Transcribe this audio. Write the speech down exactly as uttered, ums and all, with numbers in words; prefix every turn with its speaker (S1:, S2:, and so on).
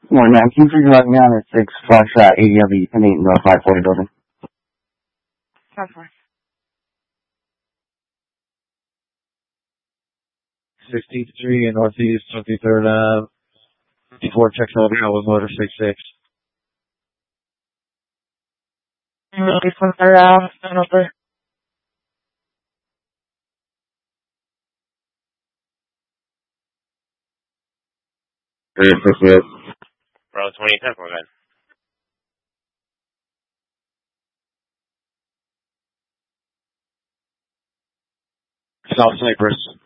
S1: Morning, ma'am. Can you please log me on at six Foxtrot eighty L V and eight North five forty building?
S2: Five four.
S3: sixty-three and Northeast twenty-third Ave. fifty-four checks over with motor six six.
S2: Northeast twenty-third Ave, nine oh three.
S1: Three six eight.
S4: Row twenty, ten four, man.
S3: South Cypress.